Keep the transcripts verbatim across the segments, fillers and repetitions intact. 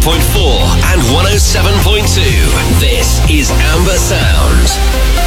point four and one oh seven point two. This is Amber Sound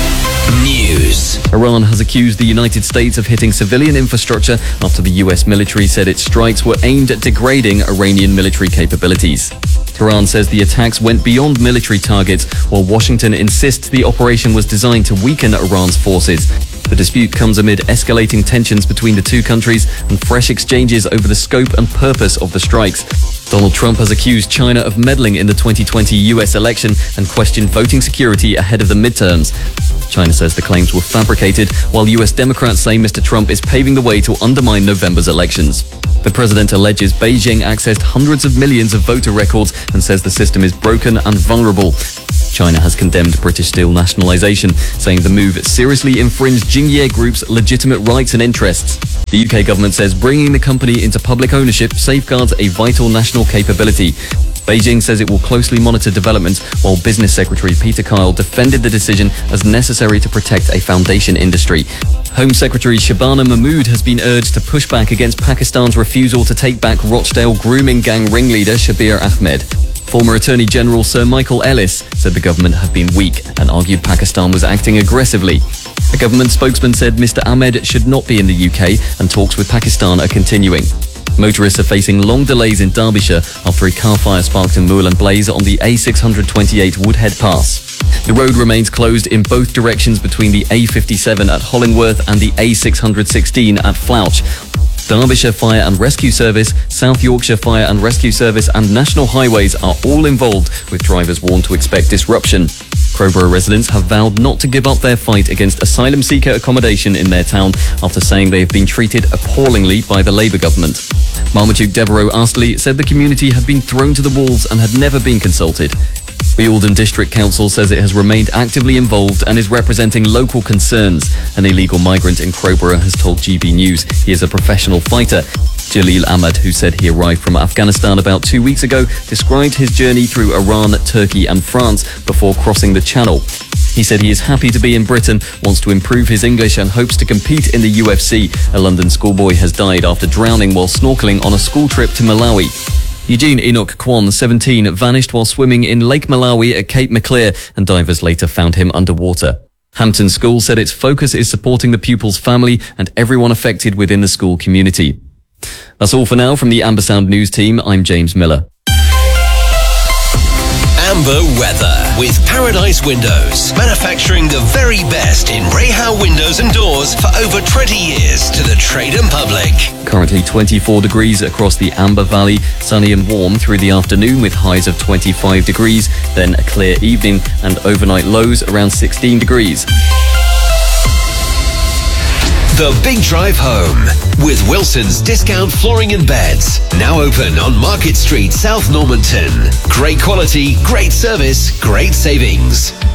News. Iran has accused the United States of hitting civilian infrastructure after the U S military said its strikes were aimed at degrading Iranian military capabilities. Tehran says the attacks went beyond military targets, while Washington insists the operation was designed to weaken Iran's forces. The dispute comes amid escalating tensions between the two countries and fresh exchanges over the scope and purpose of the strikes. Donald Trump has accused China of meddling in the twenty twenty U S election and questioned voting security ahead of the midterms. China says the claims were fabricated, while U S Democrats say Mister Trump is paving the way to undermine November's elections. The president alleges Beijing accessed hundreds of millions of voter records and says the system is broken and vulnerable. China has condemned British Steel nationalisation, saying the move seriously infringed Jingye Group's legitimate rights and interests. The U K government says bringing the company into public ownership safeguards a vital national capability. Beijing says it will closely monitor developments, while Business Secretary Peter Kyle defended the decision as necessary to protect a foundation industry. Home Secretary Shabana Mahmood has been urged to push back against Pakistan's refusal to take back Rochdale grooming gang ringleader Shabir Ahmed. Former Attorney General Sir Michael Ellis said the government had been weak and argued Pakistan was acting aggressively. A government spokesman said Mister Ahmed should not be in the U K and talks with Pakistan are continuing. Motorists are facing long delays in Derbyshire after a car fire sparked a Moorland blaze on the A six twenty-eight Woodhead Pass. The road remains closed in both directions between the A fifty-seven at Hollingworth and the A six sixteen at Flouch. Derbyshire Fire and Rescue Service, South Yorkshire Fire and Rescue Service and National Highways are all involved, with drivers warned to expect disruption. Crowborough residents have vowed not to give up their fight against asylum seeker accommodation in their town after saying they have been treated appallingly by the Labour government. Marmaduke Devereux Astley said the community had been thrown to the wolves and had never been consulted. The Oldham District Council says it has remained actively involved and is representing local concerns. An illegal migrant in Crowborough has told G B News he is a professional fighter. Jalil Ahmad, who said he arrived from Afghanistan about two weeks ago, described his journey through Iran, Turkey and France before crossing the Channel. He said he is happy to be in Britain, wants to improve his English and hopes to compete in the U F C. A London schoolboy has died after drowning while snorkeling on a school trip to Malawi. Eugene Enoch Kwan, seventeen, vanished while swimming in Lake Malawi at Cape Maclear, and divers later found him underwater. Hampton School said its focus is supporting the pupil's family and everyone affected within the school community. That's all for now from the Amber Sound News team. I'm James Miller. Amber weather with Paradise Windows, manufacturing the very best in Rayhow windows and doors for over twenty years to the trade and public. Currently twenty-four degrees across the Amber Valley, sunny and warm through the afternoon with highs of twenty-five degrees, then a clear evening and overnight lows around sixteen degrees. The Big Drive Home with Wilson's Discount Flooring and Beds. Now open on Market Street, South Normanton. Great quality, great service, great savings.